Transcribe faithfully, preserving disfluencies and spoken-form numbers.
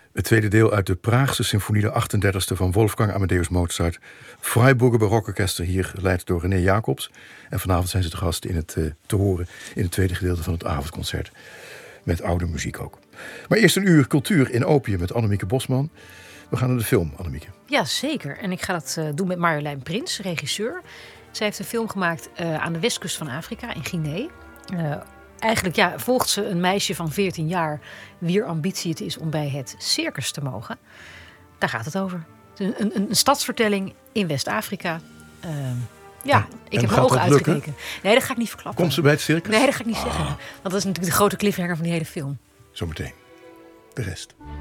Het tweede deel uit de Praagse symfonie, de achtendertigste van Wolfgang Amadeus Mozart. Freiburger Barokorkester, hier geleid door René Jacobs. En vanavond zijn ze te gast in het, uh, te horen in het tweede gedeelte van het avondconcert. Met oude muziek ook. Maar eerst een uur cultuur in Opium met Annemieke Bosman. We gaan naar de film, Annemieke. Ja, zeker. En ik ga dat uh, doen met Marjolein Prins, regisseur. Zij heeft een film gemaakt uh, aan de westkust van Afrika, in Guinea. Uh, eigenlijk ja, volgt ze een meisje van veertien jaar... wier ambitie het is om bij het circus te mogen. Daar gaat het over. Een, een, een stadsvertelling in West-Afrika. Uh, ja, en, ik en heb mijn ogen lukken? uitgekeken. Nee, dat ga ik niet verklappen. Komt ze bij het circus? Nee, dat ga ik niet ah. zeggen. Want dat is natuurlijk de grote cliffhanger van die hele film. Zometeen. De rest.